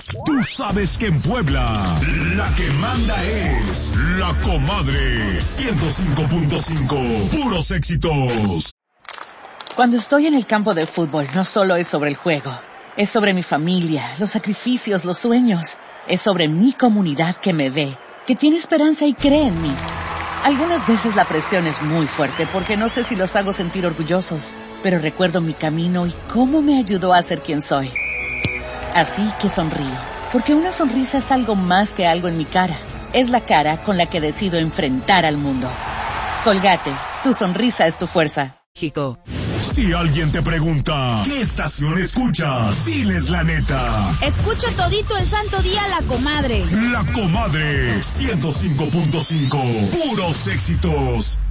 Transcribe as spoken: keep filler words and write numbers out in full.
Tú sabes que en Puebla, la que manda es La Comadre. ciento cinco punto cinco, puros éxitos. Cuando estoy en el campo de fútbol, no solo es sobre el juego. Es sobre mi familia, los sacrificios, los sueños. Es sobre mi comunidad que me ve, que tiene esperanza y cree en mí. Algunas veces la presión es muy fuerte porque no sé si los hago sentir orgullosos, pero recuerdo mi camino y cómo me ayudó a ser quien soy. Así que sonrío, porque una sonrisa es algo más que algo en mi cara. Es la cara con la que decido enfrentar al mundo. Colgate, tu sonrisa es tu fuerza. México. Si alguien te pregunta, ¿qué estación escuchas? Diles la neta. Escucho todito el santo día La Comadre. La Comadre, ciento cinco punto cinco, puros éxitos.